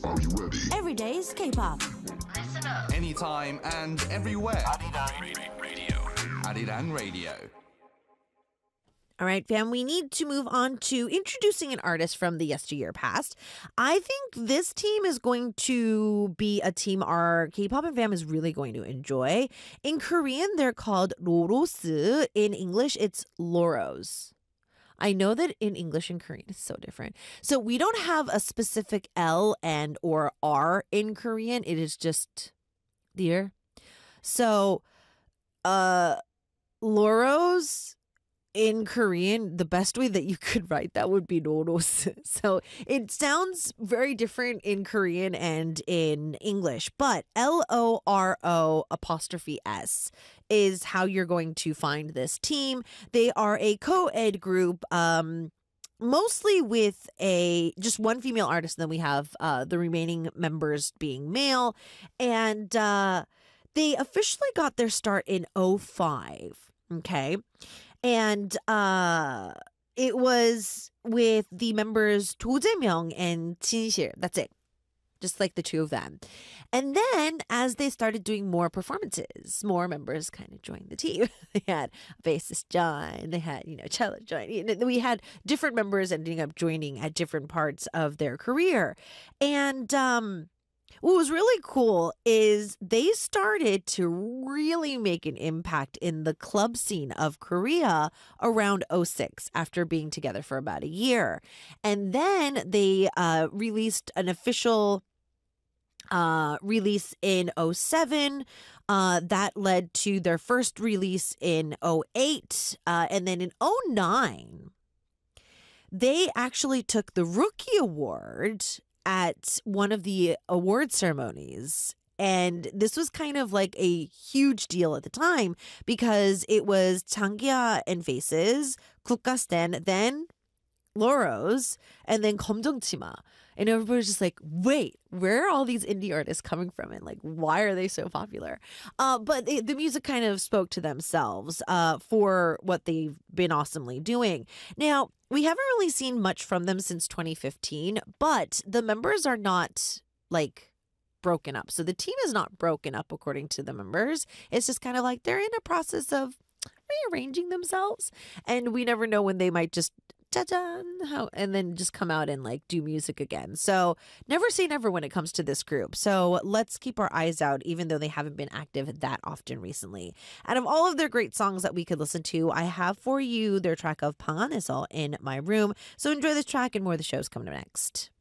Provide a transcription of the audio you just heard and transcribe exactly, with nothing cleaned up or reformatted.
Are you ready? Every day's K-pop. Listen up. Anytime and everywhere. Arirang Radio. Arirang Radio. All right, fam, we need to move on to introducing an artist from the yesteryear past. I think this team is going to be a team our K-pop and fam is really going to enjoy. In Korean, they're called 로로스. In English, it's Loros. I know that in English and Korean it's so different. So we don't have a specific L and or R in Korean. It is just there. So, uh, Loros in Korean, the best way that you could write that would be Loros. So it sounds very different in Korean and in English, but L O R O apostrophe S is how you're going to find this team. They are a co-ed group, um, mostly with a just one female artist, and then we have uh, the remaining members being male. And uh, they officially got their start in oh five, okay? And uh, it was with the members Do Jae-myung and Jinsil. That's it. Just like the two of them. And then as they started doing more performances, more members kind of joined the team. They had bassist John. They had, you know, cello John. We had different members ending up joining at different parts of their career. And um what was really cool is they started to really make an impact in the club scene of Korea around oh six after being together for about a year. And then they uh, released an official uh, release in oh seven. Uh, that led to their first release in oh eight. Uh, and then in oh nine, they actually took the Rookie Award at one of the award ceremonies. And this was kind of like a huge deal at the time because it was Changia and Faces, Kukasten, then Loros, and then 검정치마. And everybody's just like, wait, where are all these indie artists coming from? And like, why are they so popular? Uh, but they, the music kind of spoke to themselves uh, for what they've been awesomely doing. Now, we haven't really seen much from them since twenty fifteen, but the members are not like broken up. So the team is not broken up according to the members. It's just kind of like they're in a process of rearranging themselves. And we never know when they might just how and then just come out and like do music again. So never say never when it comes to this group. So let's keep our eyes out, even though they haven't been active that often recently. Out of all of their great songs that we could listen to, I have for you their track of 방 안에서 in my room. So enjoy this track and more of the show's coming up next.